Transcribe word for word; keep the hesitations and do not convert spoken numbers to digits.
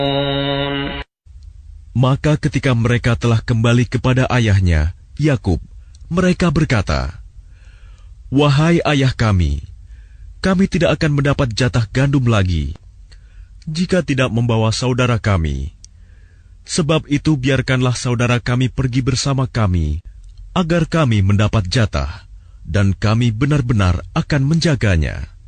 Maka ketika mereka telah kembali kepada ayahnya, Yakub, mereka berkata, "Wahai ayah kami, kami tidak akan mendapat jatah gandum lagi, jika tidak membawa saudara kami. Sebab itu biarkanlah saudara kami pergi bersama kami, agar kami mendapat jatah, dan kami benar-benar akan menjaganya."